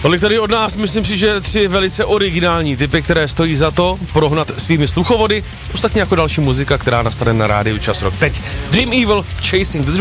Tolik tady od nás, myslím si, že 3 velice originální tipy, které stojí za to prohnat svými sluchovody. Ostatně jako další muzika, která nastane na rádiu Čas Rock. Teď Dream Evil, Chasing the